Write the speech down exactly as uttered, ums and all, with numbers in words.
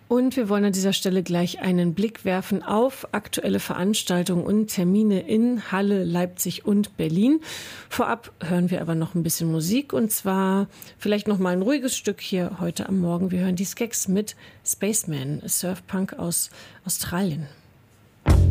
Und wir wollen an dieser Stelle gleich einen Blick werfen auf aktuelle Veranstaltungen und Termine in Halle, Leipzig und Berlin. Vorab hören wir aber noch ein bisschen Musik und zwar vielleicht noch mal ein ruhiges Stück hier heute am Morgen. Wir hören die Skeks mit Spaceman, Surfpunk aus Australien.